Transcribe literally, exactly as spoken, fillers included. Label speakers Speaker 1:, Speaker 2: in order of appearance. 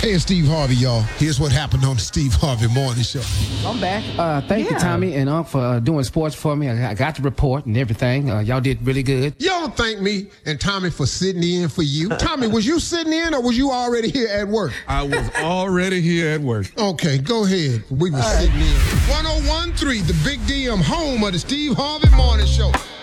Speaker 1: Hey, it's Steve Harvey, y'all. Here's what happened on the Steve Harvey Morning Show.
Speaker 2: I'm back. Uh, thank yeah. you, Tommy and Unc, for uh, doing sports for me. I, I got the report and everything. Uh, y'all did really good.
Speaker 1: Y'all thank me and Tommy for sitting in for you. Tommy, was you sitting in or was you already here at work?
Speaker 3: I was already here at work.
Speaker 1: Okay, go ahead. We were All sitting right. in. one oh one point three, the Big D M, home of the Steve Harvey Morning Show.